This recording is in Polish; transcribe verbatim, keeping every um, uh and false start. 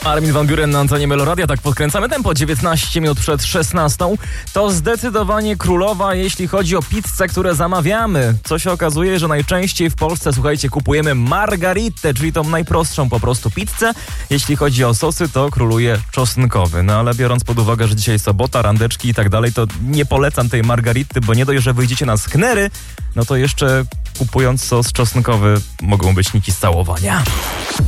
Armin van Buuren na antenie Meloradia, tak podkręcamy tempo, dziewiętnaście minut przed szesnastą. To zdecydowanie królowa, jeśli chodzi o pizzę, które zamawiamy. Co się okazuje, że najczęściej w Polsce, słuchajcie, kupujemy margaritę, czyli tą najprostszą po prostu pizzę. Jeśli chodzi o sosy, to króluje czosnkowy. No ale biorąc pod uwagę, że dzisiaj sobota, randeczki i tak dalej, to nie polecam tej margarity, bo nie dość, że wyjdziecie na sknery, no to jeszcze kupując sos czosnkowy mogą być niki z całowania.